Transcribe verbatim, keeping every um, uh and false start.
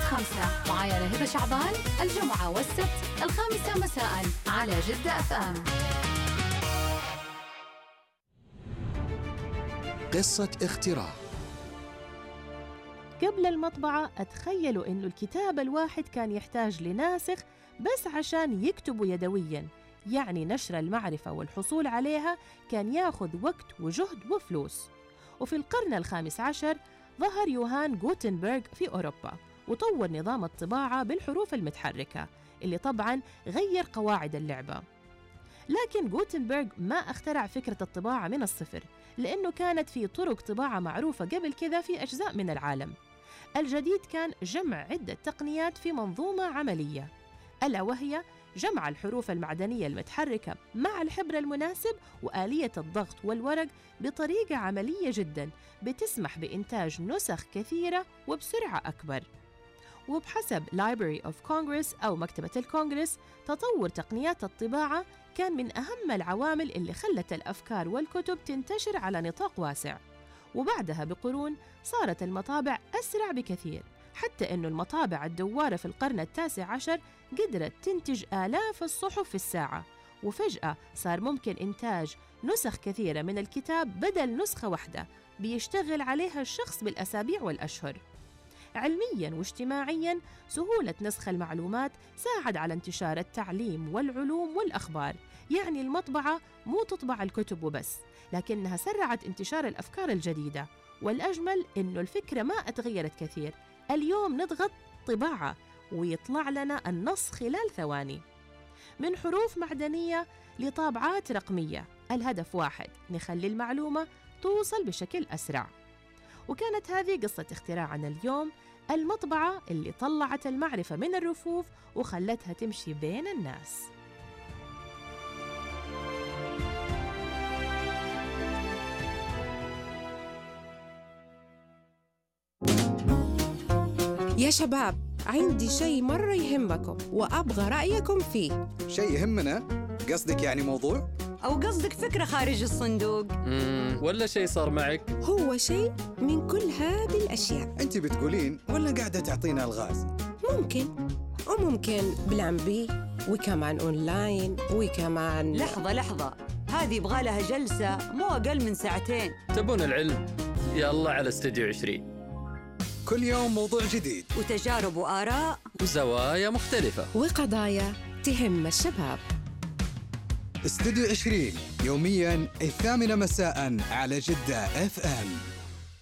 خمسة معايا أنا هبة شعبان، الجمعة والسبت الخامسة مساء على جدة أف أم. قصة اختراع. قبل المطبعة أتخيلوا إنه الكتاب الواحد كان يحتاج لناسخ بس عشان يكتبوا يدوياً، يعني نشر المعرفة والحصول عليها كان ياخذ وقت وجهد وفلوس. وفي القرن الخامس عشر ظهر يوهان غوتنبرغ في أوروبا وطور نظام الطباعة بالحروف المتحركة اللي طبعاً غير قواعد اللعبة. لكن غوتنبرغ ما اخترع فكرة الطباعة من الصفر، لأنه كانت في طرق طباعة معروفة قبل كذا في أجزاء من العالم. الجديد كان جمع عدة تقنيات في منظومة عملية، ألا وهي جمع الحروف المعدنية المتحركة مع الحبر المناسب وآلية الضغط والورق بطريقة عملية جداً بتسمح بإنتاج نسخ كثيرة وبسرعة أكبر. وبحسب Library of Congress أو مكتبة الكونغرس، تطور تقنيات الطباعة كان من أهم العوامل اللي خلت الأفكار والكتب تنتشر على نطاق واسع. وبعدها بقرون صارت المطابع أسرع بكثير، حتى أن المطابع الدوارة في القرن التاسع عشر قدرت تنتج آلاف الصحف في الساعة، وفجأة صار ممكن إنتاج نسخ كثيرة من الكتاب بدل نسخة واحدة بيشتغل عليها الشخص بالأسابيع والأشهر. علمياً واجتماعياً، سهولة نسخ المعلومات ساعد على انتشار التعليم والعلوم والأخبار. يعني المطبعة مو تطبع الكتب وبس، لكنها سرعت انتشار الأفكار الجديدة. والأجمل إنه الفكرة ما اتغيرت كثير، اليوم نضغط طباعة ويطلع لنا النص خلال ثواني. من حروف معدنية لطابعات رقمية، الهدف واحد: نخلي المعلومة توصل بشكل أسرع. وكانت هذه قصة اختراعنا اليوم، المطبعة اللي طلعت المعرفة من الرفوف وخلتها تمشي بين الناس. يا شباب، عندي شيء مرة يهمكم وأبغى رأيكم فيه. شيء يهمنا؟ قصدك يعني موضوع؟ أو قصدك فكرة خارج الصندوق؟ مم. ولا شيء صار معك؟ هو شيء من كل هذه الأشياء. أنت بتقولين ولا قاعدة تعطينا الغاز؟ ممكن وممكن بلان بي، وكمان أونلاين، وكمان... لحظة لحظة، هذه يبغى لها جلسة مو أقل من ساعتين. تبون العلم؟ يلا على استوديو عشرين. كل يوم موضوع جديد وتجارب وآراء وزوايا مختلفة وقضايا تهم الشباب. استوديو عشرين يومياً الثامنة مساءً على جدة أف أم.